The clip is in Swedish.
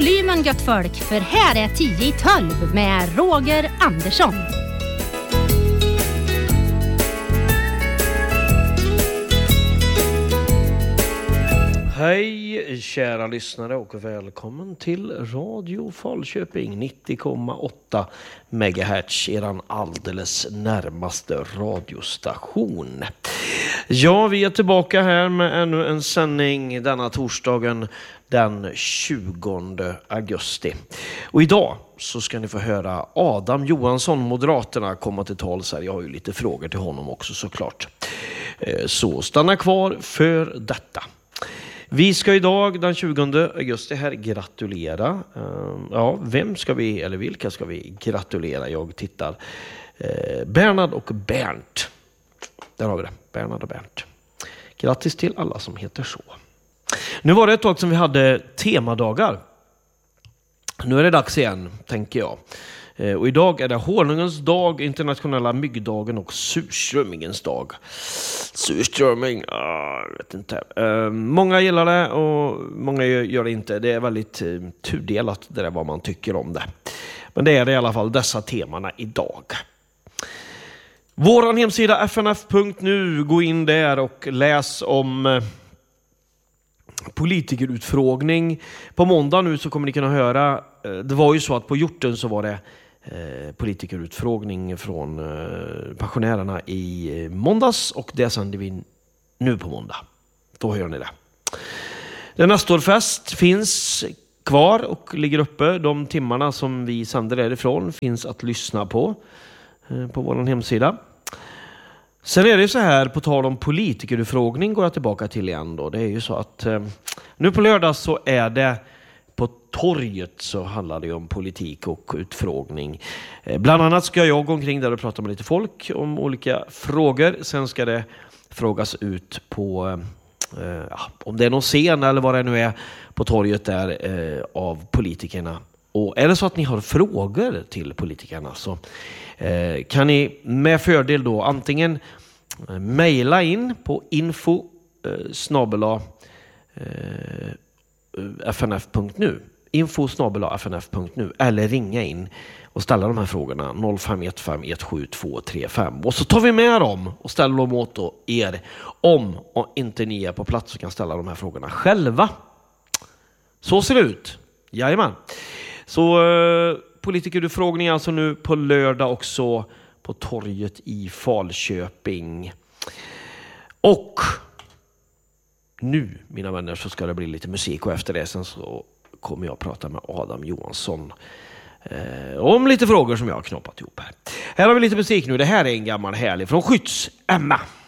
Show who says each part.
Speaker 1: volymen gött folk, för här är 10 i 12 med Roger Andersson.
Speaker 2: Hej kära lyssnare och välkommen till Radio Falköping 90,8 MHz, eran alldeles närmaste radiostation. Ja, vi är tillbaka här med ännu en sändning denna torsdagen den 20 augusti. Och idag så ska ni få höra Adam Johansson, Moderaterna, komma till tals här. Jag har ju lite frågor till honom också såklart. Så stanna kvar för detta. Vi ska idag den 20 augusti här gratulera. Ja, vem ska vi, eller vilka ska vi gratulera? Jag tittar. Bernhard och Bernt. Där har vi det. Bernhard och Bernt. Grattis till alla som heter så. Nu var det ett tag som vi hade temadagar. Nu är det dags igen, tänker jag. Och idag är det honungens dag, internationella myggdagen och surströmmingens dag. Surströmming, jag vet inte. Många gillar det och många gör det inte. Det är väldigt tudelat det där vad man tycker om det. Men det är det i alla fall dessa temana idag. Våran hemsida fnf.nu, gå in där och läs om politikerutfrågning. På måndag nu så kommer ni kunna höra, det var ju så att på Hjorten så var det politikerutfrågning från pensionärerna i måndags, och det sänder vi nu på måndag. Då hör ni det. Den Nestorfest finns kvar och ligger uppe. De timmarna som vi sänder därifrån finns att lyssna på vår hemsida. Sen är det så här, på tal om politikerutfrågning går jag tillbaka till igen då. Det är ju så att nu på lördag så är det på torget, så handlar det om politik och utfrågning. Bland annat ska jag gå omkring där och prata med lite folk om olika frågor. Sen ska det frågas ut på om det är någon scen eller vad det nu är på torget där av politikerna. Och är det så att ni har frågor till politikerna så kan ni med fördel då antingen mejla in på info@fnf.nu eller ringa in och ställa de här frågorna 0515 17235, och så tar vi med dem och ställer dem åt er om inte ni är på plats och kan ställa de här frågorna själva. Så ser det ut. Jajamän. Så politikerutfrågning alltså nu på lördag också på torget i Falköping. Och nu, mina vänner, så ska det bli lite musik, och efter det sen så kommer jag att prata med Adam Johansson om lite frågor som jag har knoppat ihop här. Här har vi lite musik nu. Det här är en gammal härlig från Skydds Emma.